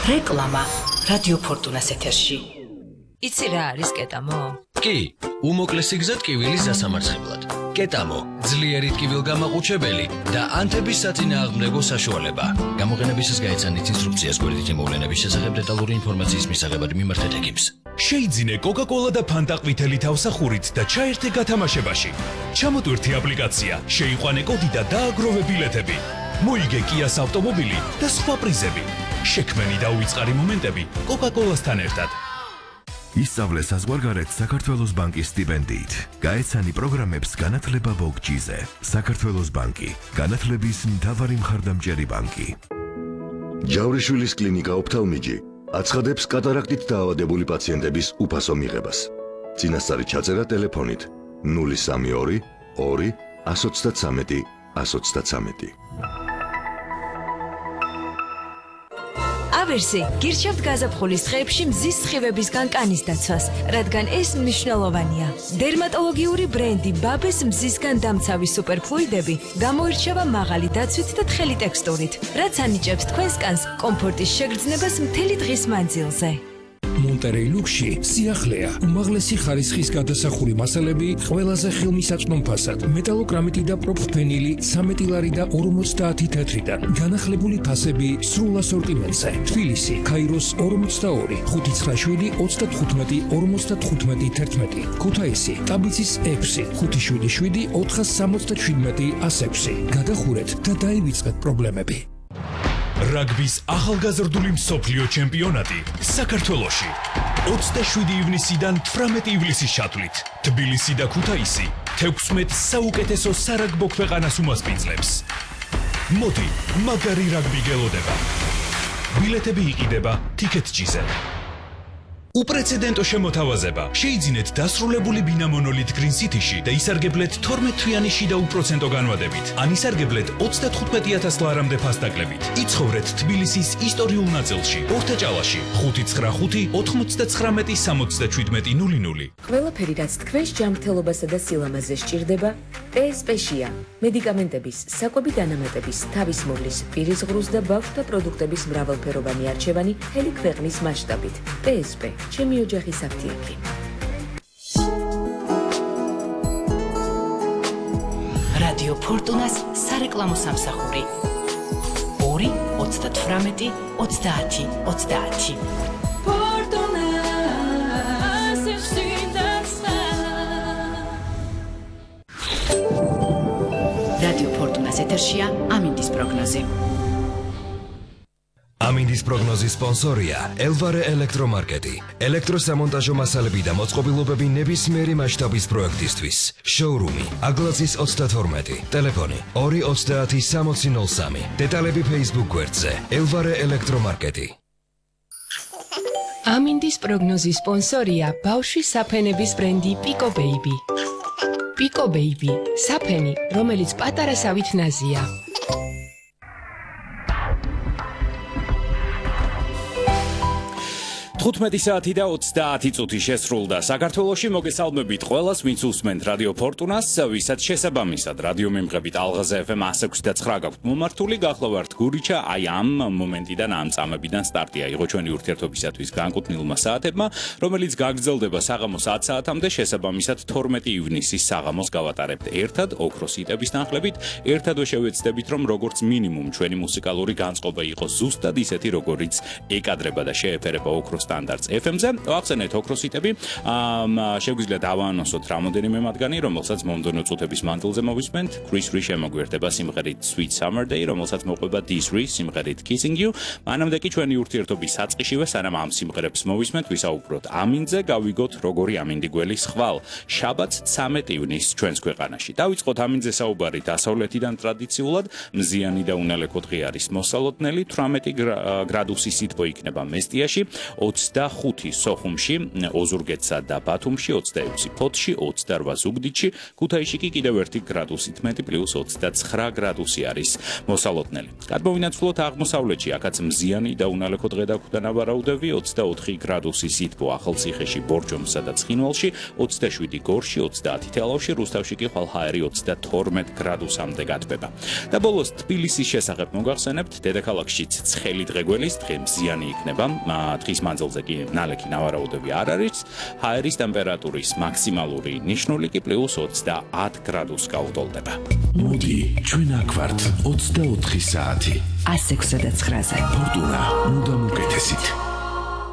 რეკლამა რადიო ფორტუნას ეთერში. იცი რა არის კეტამო? კი, უმოკლესი გზა ტკივილის დასამარცხებლად. კეტამო, ძლიერი ტკივილგამაყუჩებელი და ანთების საწინააღმდეგო საშუალება. გამოყენებისას გაეცანით ინსტრუქციას გვერდითი მოვლენების შესახებ დეტალური ინფორმაციის მისაღებად მიმართეთ ეკიპს. შეიძინე კოკა-კოლა და ფანტა ყვითელი თავსახურით და ჩაერთე გათამაშებაში. ჩამოტვირთი აპლიკაცია, შეიყვანე კოდი და დააგროვე ბილეთები. მოიგე კიას ავტომობილი და სხვა პრიზები. შექმენი და უიწყარი მომენტები კოკა-კოლასთან ერთად. ისწავლე საზღვარგარეთ საქართველოს ბანკის სტიპენდიით. გაეცანი პროგრამებს განათლება ბოგჯიზე. საქართველოს ბანკი, განათლების მთავარი მხარდამჭერი ბანკი. ჯავრიშვილის კლინიკა ოფთალმიჯი აცხადებს კატარაქტით დაავადებული პაციენტების უფასო მიღებას. წინასწარი ჩაწერა ტელეფონით 032 2 133 133. ავერსი გირჩევთ გაზაფხულის დღეებში მზის სხივებისგან კანის დაცვას, რადგან ეს მნიშვნელოვანია. დერმატოლოგიური ბრენდი ბაბეს მზისგან დამცავი სუპერფლუიდები გამოირჩევა მაღალი დაცვით და თხელი ტექსტურით, რაც ანიჭებს თქვენს კანს კომფორტის შეგრძნებას მთელი დღის მანძილზე. მონტერეი ლუქსში სიახლეა, უმაღლესი ხარისხის გადასახური მასალები ყველაზე ხელმისაწვდომ ფასად, მეტალოკრამიტი და პროფენილი 13 ლარი და 50 თეთრიდან, განახლებული ფასები სრულ ასორტიმენტზე. თბილისი, ქაიროს 42, 597 35 55 11, ქუთაისი, ტაბიცის 6, 577 477 106. გადახურეთ და დაივიწყეთ პრობლემები. რაგბის ახალგაზრდული მსოფლიო ჩემპიონატი საქართველოში 27 ივნისიდან 18 ივლისის ჩათვლით. თბილისი და ქუთაისი 16 საუკეთესო სარაგბო ქვეყანას უმასპინძლებს. მოდი, მაგარი რაგბი გელოდება. ბილეთები იყიდება TicketJet-ზე. უპრეცედენტო შემოთავაზება. შეიძინეთ დასრულებული ბინა მონოლით Green City-ში და ისარგებლეთ 12-თვიანი შიდა უპროცენტო განვადებით. ან ისარგებლეთ 35,000 ლარამდე ფასდაკლებით. იცხოვრეთ თბილისის ისტორიულ ნაწილში, ორთაჭალაში, 595 99 67 00. ყველაფერი, რაც თქვენს ჯანმრთელობასა და სილამაზეს სჭირდება, PSP-შია. მედიკამენტების, საკვები დანამატების, თავის მოვლის, პირის ღრუს და ბავშვთა პროდუქტების მრავალფეროვანი არჩევანი მთელი ქვეყნის მასშტაბით. PSP ჩემი ოჯახის აფთიაქი. რადიო ფორტუნას სარეკლამო სამსახური 2 38 30 30. რადიო ფორტუნას ეთერშია ამინდის პროგნოზი. ამინდის პროგნოზის სპონსორია ელვარე ელექტრომარკეტი. ელექტროსამონტაჟო მასალები და მოწყობილობები ნებისმიერი მასშტაბის პროექტისთვის. შოურუმი აგლაძის 32, ტელეფონი 230 6003. დეტალები Facebook გვერდზე ელვარე ელექტრომარკეტი. ამინდის პროგნოზის სპონსორია ბავშვის საფენების ბრენდი Pico Baby. Pico Baby, საფენი, რომელიც პატარა სავით ნაზია. 15 საათი და 30 წუთი შესრულდა. საქართველოში მოგესალმებით ყველას, ვინც უსმენთ რადიო ფორტუნას, ვისაც შესაბამისად რადიო მემღებით ალღაზ FM 106 და 9 გაქვთ მომართული. გახლავართ გურიჩა, აი ამ მომენტიდან, ამ წამებიდან სტარტია იყო ჩვენი ურთიერთობისათვის განკუთვნილმა საათებმა, რომელიც გაგრძელდება საღამოს 10 საათამდე, შესაბამისად 12 ივნისის საღამოს გავატარებთ ერთად ოქროს იტების თანხლებით. ერთადვე შევეცდებით, რომ როგორც მინიმუმ ჩვენი მუსიკალური განწყობა იყოს ზუსტად ისეთი, როგორიც ეკადრება და შეეფერება ოქროს სტანდარტს FM-ზე. ახსენეთ ოქროსიტები, შეგვიძლია დავაანონსოთ რამოდენიმე მათგანი, რომელსაც მომდევნო წუთების მანძილზე მოვისმენთ. Chris Ri შემოგვიერთება სიმღერით Sweet Summer Day, რომელსაც მოყვება D3 სიმღერით Kissing You. მანამდე კი ჩვენი ურთიერთობის საწყისშივე, სანამ ამ სიმღერებს მოვისმენთ, ვისაუბროთ ამინძე, გავიგოთ როგორი ამინდი გველის ხვალ. შაბათს 13 ივნისს ჩვენს ქვეყანაში. დავიწყოთ ამინძე საუბარი დასავლეთიდან ტრადიციულად, მზიანი და უნალექო დღე არის მოსალოდნელი, 18 გრადუსი სითბო იქნება მესტიაში, 20 25 სოხუმში, ოზურგეთსა და ბათუმში 26 ფოთში, 28 ზუგდიდში, ქუთაისში კი კიდევ 1 გრადუსით მეტი +29 გრადუსი არის მოსალოდნელი. გადმოვინაცვლოთ აღმოსავლეთში, აქაც მზიანი და უნალექო დღე და ხვდა ნავარაუდები 24 გრადუსი სითბო ახალციხეში, ბორჯომსა და ცხინვალში, 27 გორში, 30 თელავში, რუსთავში კი ხვალ ჰაერი 32 გრადუსამდე გათბება. და ბოლოს თბილისის შესახებ მოგახსენებთ, დედაქალაქშიც ცხელი დღე გველის, დღე მზიანი იქნება, დღის მანძილზე კი ნალექი ნავარაუდები არ არის, ჰაერის ტემპერატურის მაქსიმალური ნიშნული კი +30 გრადუსს გაუტოლდება. მოდი, ჩვენ აქ ვართ 24 საათი. 106-ზე. ფორტუნა, მუდამ უკეთესით.